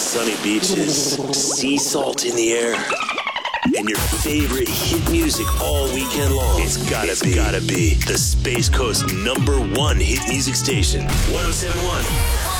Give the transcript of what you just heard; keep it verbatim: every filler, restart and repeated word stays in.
sunny beaches, sea salt in the air, and your favorite hit music all weekend long. It's gotta it's be, gotta be the Space Coast number one hit music station, one oh seven point one.